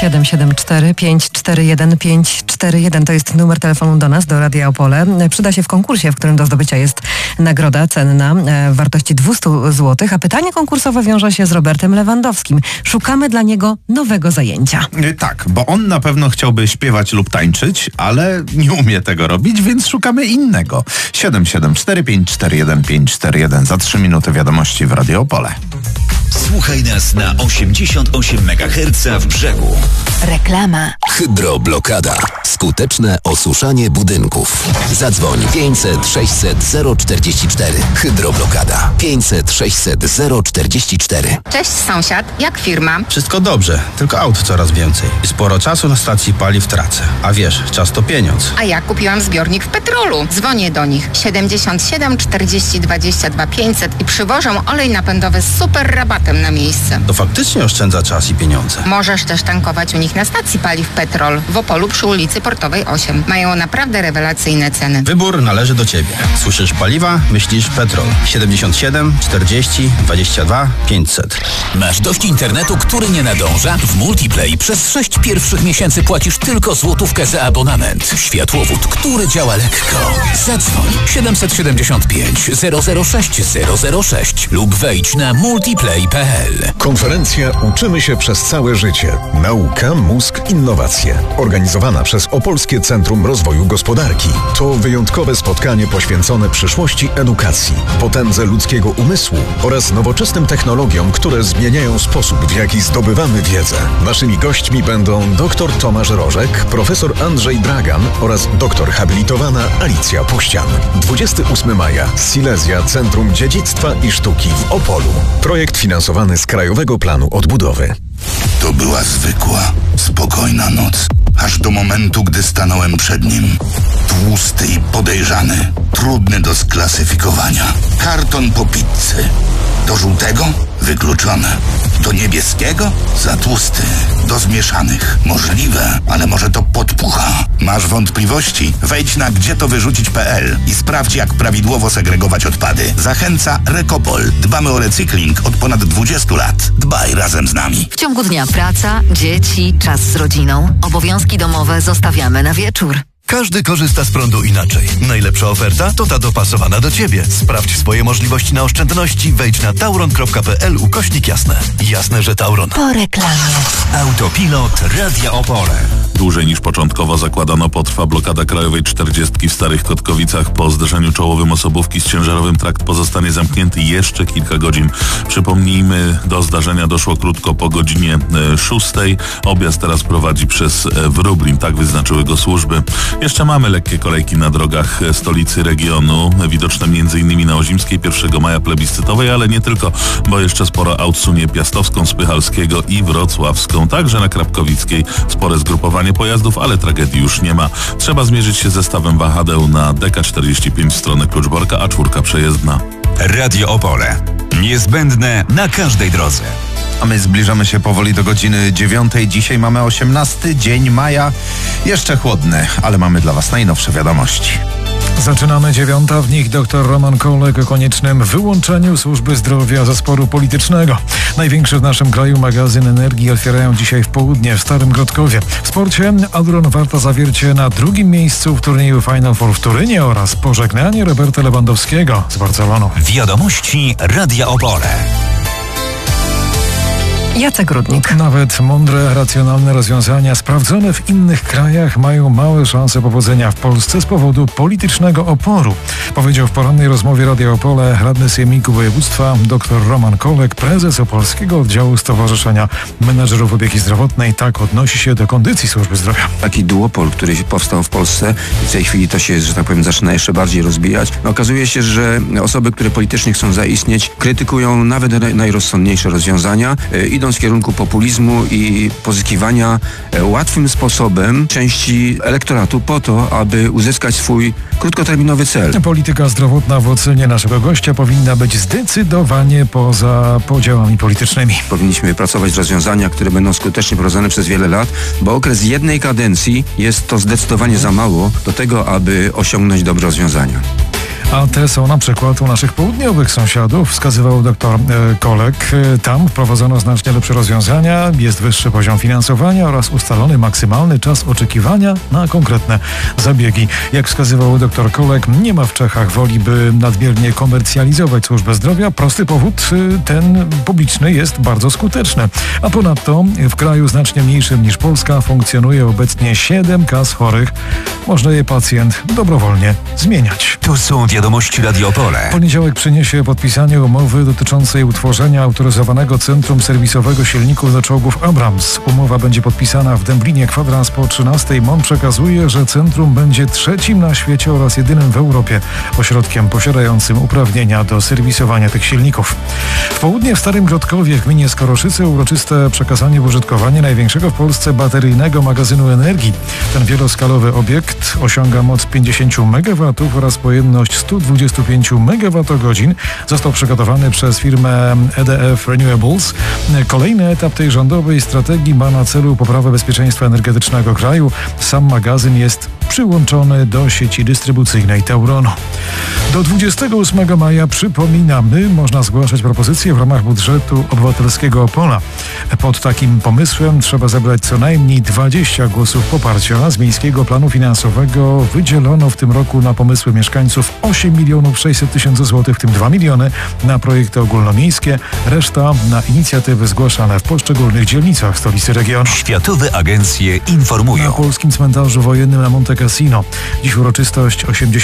774 541 541 to jest numer telefonu do nas, do Radia Opole. Przyda się w konkursie, w którym do zdobycia jest nagroda cenna w wartości 200 zł, a pytanie konkursowe wiąże się z Robertem Lewandowskim. Szukamy dla niego nowego zajęcia. Tak, bo on na pewno chciałby śpiewać lub tańczyć, ale nie umie tego robić, więc szukamy innego. 774 541 541 za 3 minuty wiadomości w Radio Opole. Słuchaj nas na 88 MHz w Brzegu. Reklama. Hydroblokada. Skuteczne osuszanie budynków. Zadzwoń 500 600 044. Hydroblokada 500 600 044. Cześć sąsiad, jak firma? Wszystko dobrze, tylko aut coraz więcej. I sporo czasu na stacji paliw tracę. A wiesz, czas to pieniądz. A ja kupiłam zbiornik w Petrolu. Dzwonię do nich 77 40 22 500 i przywożą olej napędowy z super rabatem na miejsce. To faktycznie oszczędza czas i pieniądze. Możesz też tankować u nich na stacji paliw Petrol w Opolu przy ulicy Portowej 8. Mają naprawdę rewelacyjne ceny. Wybór należy do ciebie. Słyszysz paliwa? Myślisz Petrol. 77 40 22 500. Masz dość internetu, który nie nadąża? W Multiplay przez 6 pierwszych miesięcy płacisz tylko złotówkę za abonament. Światłowód, który działa lekko. Zadzwoń 775 006 006 lub wejdź na multiplay.pl. Konferencja Uczymy się przez całe życie. Nauka, mózg, innowacje. Organizowana przez Opolskie Centrum Rozwoju Gospodarki. To wyjątkowe spotkanie poświęcone przyszłości edukacji, potędze ludzkiego umysłu oraz nowoczesnym technologiom, które zmieniają sposób, w jaki zdobywamy wiedzę. Naszymi gośćmi będą dr Tomasz Rożek, profesor Andrzej Dragan oraz doktor habilitowana Alicja Puścian. 28 maja. Silesia Centrum Dziedzictwa i Sztuki w Opolu. Projekt finansowany z Krajowego Planu Odbudowy. To była zwykła, spokojna noc. Aż do momentu, gdy stanąłem przed nim. Tłusty i podejrzany. Trudny do sklasyfikowania. Karton po pizzy. Do żółtego? Wykluczone. Do niebieskiego? Za tłusty. Do zmieszanych? Możliwe, ale może to podpucha. Masz wątpliwości? Wejdź na gdzietowyrzucić.pl i sprawdź, jak prawidłowo segregować odpady. Zachęca Rekopol. Dbamy o recykling od ponad 20 lat. Dbaj razem z nami. W ciągu dnia praca, dzieci, czas z rodziną. Obowiązki domowe zostawiamy na wieczór. Każdy korzysta z prądu inaczej. Najlepsza oferta to ta dopasowana do Ciebie. Sprawdź swoje możliwości na oszczędności. Wejdź na tauron.pl/jasne. Jasne, że Tauron. Po reklamie. Autopilot Radia Opole. Dłużej niż początkowo zakładano potrwa blokada krajowej 40 w Starych Kotkowicach. Po zderzeniu czołowym osobówki z ciężarowym trakt pozostanie zamknięty jeszcze kilka godzin. Przypomnijmy, do zdarzenia doszło krótko po godzinie 6. Objazd teraz prowadzi przez Wróblin. Tak wyznaczyły go służby. Jeszcze mamy lekkie kolejki na drogach stolicy regionu, widoczne m.in. na Ozimskiej 1 maja plebiscytowej, ale nie tylko, bo jeszcze sporo aut sunie Piastowską, Spychalskiego i Wrocławską. Także na Krapkowickiej spore zgrupowanie pojazdów, ale tragedii już nie ma. Trzeba zmierzyć się ze stawem wahadeł na DK45 w stronę Kluczborka, a 4 przejezdna. Radio Opole. Niezbędne na każdej drodze. A my zbliżamy się powoli do godziny 9. Dzisiaj mamy 18 dzień maja. Jeszcze chłodny, ale mamy dla Was najnowsze wiadomości. Zaczynamy 9. W nich dr Roman Kolek o koniecznym wyłączeniu służby zdrowia ze sporu politycznego. Największy w naszym kraju magazyn energii otwierają dzisiaj w południe w Starym Grodkowie. W sporcie Adron Warta Zawiercie na 2. miejscu w turnieju Final Four w Turynie oraz pożegnanie Roberta Lewandowskiego z Barceloną. Wiadomości Radia Opole. Jacek Rudnik. Nawet mądre, racjonalne rozwiązania sprawdzone w innych krajach mają małe szanse powodzenia w Polsce z powodu politycznego oporu. Powiedział w porannej rozmowie Radia Opole radny Sejmiku Województwa dr Roman Kolek, prezes Opolskiego Oddziału Stowarzyszenia Menedżerów Opieki Zdrowotnej. Tak odnosi się do kondycji służby zdrowia. Taki duopol, który powstał w Polsce i w tej chwili to się, że tak powiem, zaczyna jeszcze bardziej rozbijać. Okazuje się, że osoby, które politycznie chcą zaistnieć, krytykują nawet najrozsądniejsze rozwiązania, idą w kierunku populizmu i pozyskiwania łatwym sposobem części elektoratu po to, aby uzyskać swój krótkoterminowy cel. Polityka zdrowotna w ocenie naszego gościa powinna być zdecydowanie poza podziałami politycznymi. Powinniśmy wypracować rozwiązania, które będą skutecznie prowadzone przez wiele lat, bo okres jednej kadencji jest to zdecydowanie za mało do tego, aby osiągnąć dobre rozwiązania. A te są na przykład u naszych południowych sąsiadów, wskazywał dr Kolek. Tam wprowadzono znacznie lepsze rozwiązania, jest wyższy poziom finansowania oraz ustalony maksymalny czas oczekiwania na konkretne zabiegi. Jak wskazywał dr Kolek, nie ma w Czechach woli, by nadmiernie komercjalizować służbę zdrowia. Prosty powód, ten publiczny jest bardzo skuteczny. A ponadto w kraju znacznie mniejszym niż Polska funkcjonuje obecnie 7 kas chorych. Można je pacjent dobrowolnie zmieniać. To są wiadomości Radio Opole. Poniedziałek przyniesie podpisanie umowy dotyczącej utworzenia autoryzowanego centrum serwisowego silników do czołgów Abrams. Umowa będzie podpisana w Dęblinie. Kwadrans po 13. MON przekazuje, że centrum będzie trzecim na świecie oraz jedynym w Europie ośrodkiem posiadającym uprawnienia do serwisowania tych silników. W południe w Starym Grodkowie w gminie Skoroszyce uroczyste przekazanie w użytkowanie największego w Polsce bateryjnego magazynu energii. Ten wieloskalowy obiekt osiąga moc 50 MW oraz pojemność 125 MWh. Został przygotowany przez firmę EDF Renewables. Kolejny etap tej rządowej strategii ma na celu poprawę bezpieczeństwa energetycznego kraju. Sam magazyn jest przyłączony do sieci dystrybucyjnej Tauronu. Do 28 maja, przypominamy, można zgłaszać propozycje w ramach budżetu obywatelskiego Opola. Pod takim pomysłem trzeba zebrać co najmniej 20 głosów poparcia. Z Miejskiego Planu Finansowego wydzielono w tym roku na pomysły mieszkańców 8 600 000 złotych, w tym 2 miliony na projekty ogólnomiejskie, reszta na inicjatywy zgłaszane w poszczególnych dzielnicach stolicy regionu. Światowe agencje informują. Na polskim cmentarzu wojennym na Monte Cassino dziś uroczystość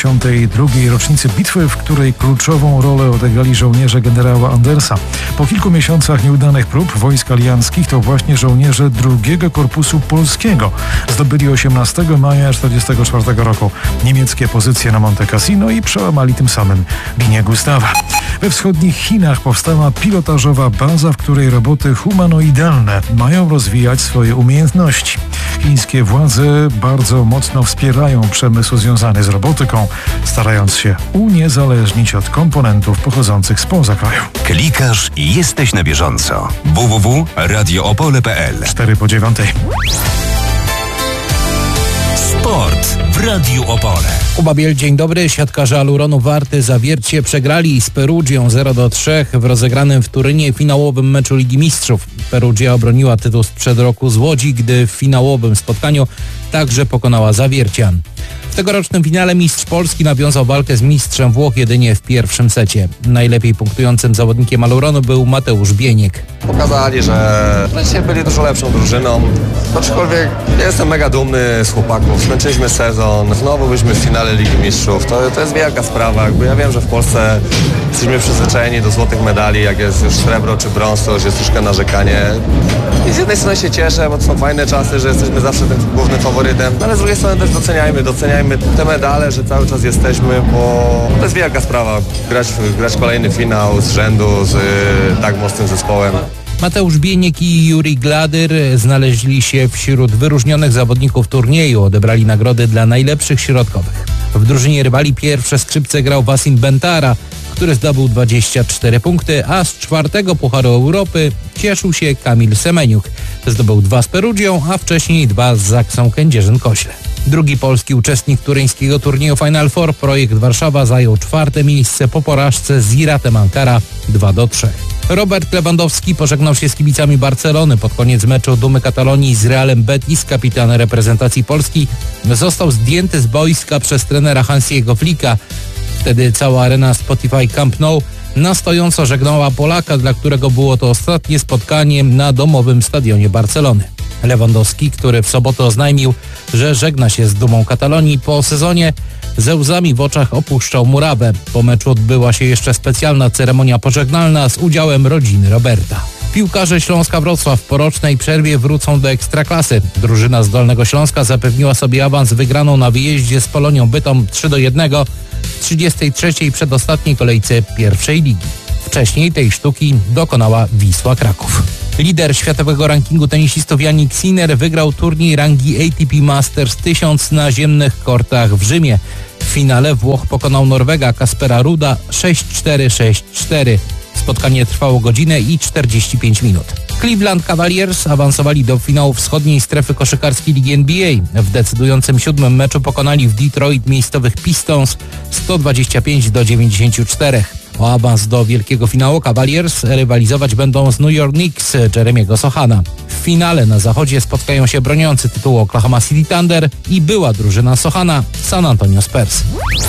82. rocznicy bitwy, w której kluczową rolę odegrali żołnierze generała Andersa. Po kilku miesiącach nieudanych prób wojsk alianckich to właśnie żołnierze II Korpusu Polskiego zdobyli 18 maja 1944 roku niemieckie pozycje na Monte Cassino i przełamali tym samym linię Gustawa. We wschodnich Chinach powstała pilotażowa baza, w której roboty humanoidalne mają rozwijać swoje umiejętności. Chińskie władze bardzo mocno wspierają przemysł związany z robotyką, starając się uniezależnić od komponentów pochodzących spoza kraju. Klikasz i jesteś na bieżąco. www.radioopole.pl 4:09. Sport w Radiu Opole. Kuba Biel, dzień dobry. Siatkarze Aluronu Warty Zawiercie przegrali z Perugią 0-3 w rozegranym w Turynie finałowym meczu Ligi Mistrzów. Perugia obroniła tytuł sprzed roku z Łodzi, gdy w finałowym spotkaniu także pokonała Zawiercian. W tegorocznym finale mistrz Polski nawiązał walkę z mistrzem Włoch jedynie w pierwszym secie. Najlepiej punktującym zawodnikiem Aluronu był Mateusz Bieniek. Pokazali, że dzisiaj byli dużo lepszą drużyną. Aczkolwiek ja jestem mega dumny z chłopaków. Skończyliśmy sezon, znowu byliśmy w finale Ligi Mistrzów. To jest wielka sprawa. Ja wiem, że w Polsce jesteśmy przyzwyczajeni do złotych medali. Jak jest już srebro czy brąz, to już jest troszkę narzekanie. I z jednej strony się cieszę, bo to są fajne czasy, że jesteśmy zawsze tym głównym faworytem. Ale z drugiej strony też doceniajmy te medale, że cały czas jesteśmy, bo to jest wielka sprawa. Grać kolejny finał z rzędu z tak mocnym zespołem. Mateusz Bieniek i Juri Gladyr znaleźli się wśród wyróżnionych zawodników turnieju. Odebrali nagrody dla najlepszych środkowych. W drużynie rywali pierwsze skrzypce grał Wasim Bentara, który zdobył 24 punkty, a z 4. Pucharu Europy cieszył się Kamil Semeniuk. Zdobył 2 z Perugią, a wcześniej 2 z Zaksą Kędzierzyn-Koźle. Drugi polski uczestnik turyńskiego turnieju Final Four, Projekt Warszawa, zajął 4. miejsce po porażce z Iratem Ankara 2-3. Robert Lewandowski pożegnał się z kibicami Barcelony pod koniec meczu Dumy Katalonii z Realem Betis. Kapitan reprezentacji Polski został zdjęty z boiska przez trenera Hansiego Flicka. Wtedy cała arena Spotify Camp Nou na stojąco żegnała Polaka, dla którego było to ostatnie spotkanie na domowym stadionie Barcelony. Lewandowski, który w sobotę oznajmił, że żegna się z Dumą Katalonii po sezonie, ze łzami w oczach opuszczał murawę. Po meczu odbyła się jeszcze specjalna ceremonia pożegnalna z udziałem rodziny Roberta. Piłkarze Śląska Wrocław po rocznej przerwie wrócą do Ekstraklasy. Drużyna z Dolnego Śląska zapewniła sobie awans wygraną na wyjeździe z Polonią Bytom 3-1 w 33. przedostatniej kolejce pierwszej ligi. Wcześniej tej sztuki dokonała Wisła Kraków. Lider światowego rankingu tenisistów Jannik Sinner wygrał turniej rangi ATP Masters 1000 na ziemnych kortach w Rzymie. W finale Włoch pokonał Norwega Kaspera Ruda 6-4, 6-4. Spotkanie trwało godzinę i 45 minut. Cleveland Cavaliers awansowali do finału wschodniej strefy koszykarskiej Ligi NBA. W decydującym 7. meczu pokonali w Detroit miejscowych Pistons 125-94. O awans do wielkiego finału Cavaliers rywalizować będą z New York Knicks Jeremiego Sochana. W finale na zachodzie spotkają się broniący tytułu Oklahoma City Thunder i była drużyna Sochana San Antonio Spurs.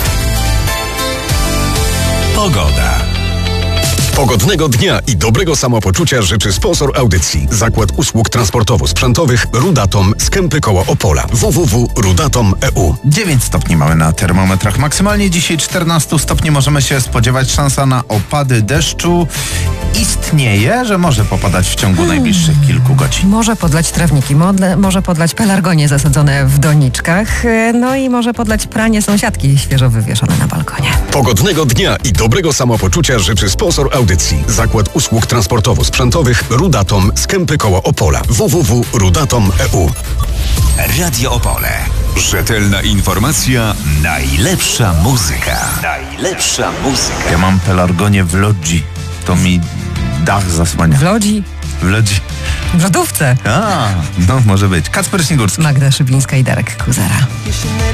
Pogoda. Pogodnego dnia i dobrego samopoczucia życzy sponsor audycji. Zakład Usług Transportowo-Sprzętowych Rudatom z Kępy koło Opola. www.rudatom.eu. 9 stopni mamy na termometrach. Maksymalnie dzisiaj 14 stopni możemy się spodziewać. Szansa na opady deszczu istnieje, że może popadać w ciągu najbliższych kilku godzin. Może podlać trawniki, może podlać pelargonie zasadzone w doniczkach, no i może podlać pranie sąsiadki świeżo wywieszone na balkonie. Pogodnego dnia i dobrego samopoczucia życzy sponsor audycji. Zakład Usług Transportowo-Sprzętowych Rudatom z Kępy koło Opola. www.rudatom.eu. Radio Opole. Rzetelna informacja, najlepsza muzyka. Najlepsza muzyka. Ja mam pelargonię w lodzi. To mi dach zasłania. W lodzi? W lodzi. W lodówce. No może być. Kacper Śniegórski. Magda Szybińska i Darek Kuzera.